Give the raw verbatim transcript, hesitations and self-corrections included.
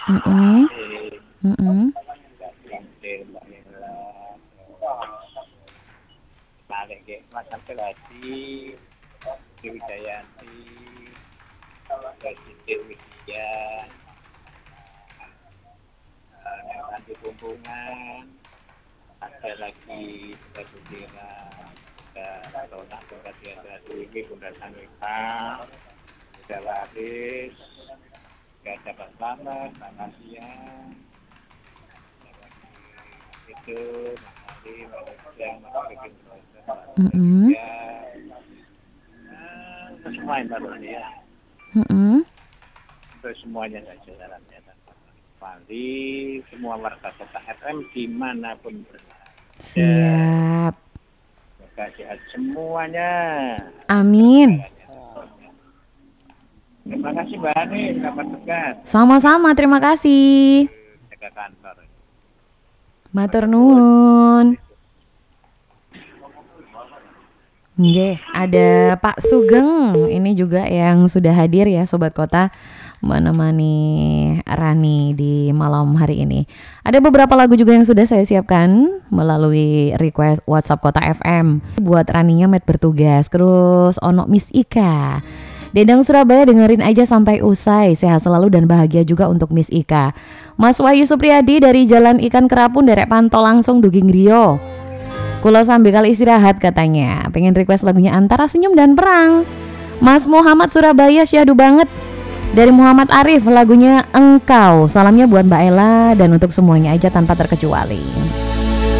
Mm-mm. Mm-mm. Balik ke Mas Abdul Hadi, Dewi Dayanti, Presiden Widya, yang nanti hubungan, ada lagi Presiden atau Tanggung Kajian Dari Bunda Sanita, Bunda Laris, Gak Dapat Selamat, Selamat Siang, itu Mas Ali, Mas Siang, Mas Bikin Mm-mm. ya, itu semua yang baru ya. Mm-mm. Itu semuanya saja jalannya. Bali, semua warga kota F M dimanapun berada. Siap. Semoga sehat semuanya. Amin. Terima kasih Mbak Ani, dapat tugas. Sama-sama, terima kasih. Jaga kantor. Matur nuwun. Nggih, ada Pak Sugeng ini juga yang sudah hadir ya Sobat Kota menemani Rani di malam hari ini. Ada beberapa lagu juga yang sudah saya siapkan melalui request WhatsApp Kota F M buat Raninya Met bertugas. Terus ono Miss Ika. Dedang Surabaya dengerin aja sampai usai. Sehat selalu dan bahagia juga untuk Miss Ika. Mas Wahyu Supriyadi dari Jalan Ikan Kerapun derek pantau langsung Duging Rio. Kulo sambil kali istirahat katanya. Pengen request lagunya Antara Senyum dan Perang. Mas Muhammad Surabaya syahdu banget. Dari Muhammad Arif lagunya Engkau. Salamnya buat Mbak Ella dan untuk semuanya aja tanpa terkecuali.